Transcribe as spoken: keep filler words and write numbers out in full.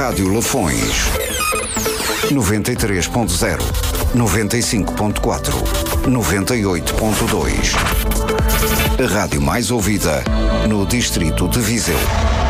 Rádio Lafões. noventa e três ponto zero, noventa e cinco ponto quatro, noventa e oito ponto dois. A rádio mais ouvida no distrito de Viseu.